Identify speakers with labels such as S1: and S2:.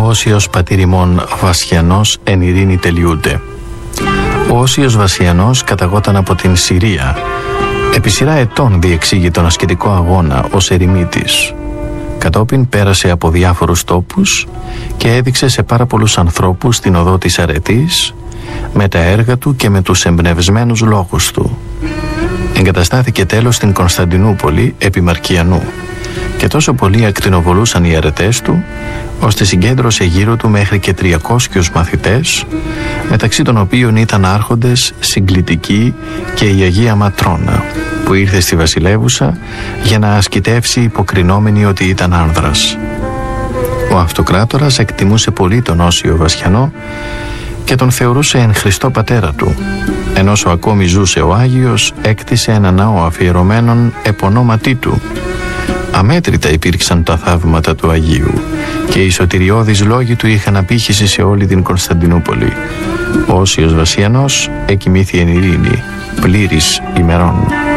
S1: Όσιος πατήρ ημών Βασιανός εν ειρήνη τελειούνται. Ο Όσιος Βασιανός καταγόταν από την Συρία. Επί σειρά ετών διεξήγει τον ασκητικό αγώνα ως ερημίτης. Κατόπιν πέρασε από διάφορους τόπους και έδειξε σε πάρα πολλούς ανθρώπους την οδό της αρετής με τα έργα του και με τους εμπνευσμένους λόγους του. Εγκαταστάθηκε τέλος στην Κωνσταντινούπολη επί Μαρκιανού και τόσο πολύ ακτινοβολούσαν οι αρετές του, ώστε συγκέντρωσε γύρω του μέχρι και 300 μαθητές, μεταξύ των οποίων ήταν άρχοντες Συγκλητικοί και η Αγία Ματρόνα, που ήρθε στη βασιλεύουσα για να ασκητεύσει υποκρινόμενη ότι ήταν άνδρας. Ο αυτοκράτορας εκτιμούσε πολύ τον Όσιο Βασιανό και τον θεωρούσε εν Χριστώ πατέρα του. Ενώ όσο ακόμη ζούσε ο Άγιος, έκτισε ένα ναό αφιερωμένον επωνόματί του. Αμέτρητα υπήρξαν τα θαύματα του Αγίου και οι σωτηριώδεις λόγοι του είχαν απήχηση σε όλη την Κωνσταντινούπολη. Ο Όσιος Βασιανός εκοιμήθη εν ειρήνη, πλήρης ημερών.